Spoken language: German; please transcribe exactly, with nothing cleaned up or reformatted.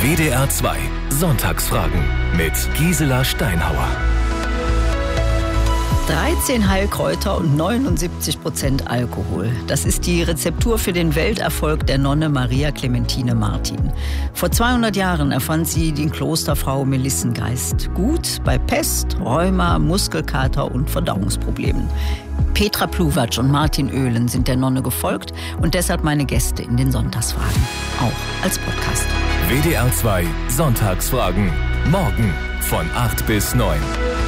W D R zwei Sonntagsfragen mit Gisela Steinhauer. dreizehn Heilkräuter und neunundsiebzig Prozent Alkohol. Das ist die Rezeptur für den Welterfolg der Nonne Maria Clementine Martin. Vor zweihundert Jahren erfand sie die Klosterfrau Melissengeist. Gut bei Pest, Rheuma, Muskelkater und Verdauungsproblemen. Petra Pluwatsch und Martin Oehlen sind der Nonne gefolgt und deshalb meine Gäste in den Sonntagsfragen. Auch als Podcast. W D R zwei Sonntagsfragen. Morgen von acht bis neun.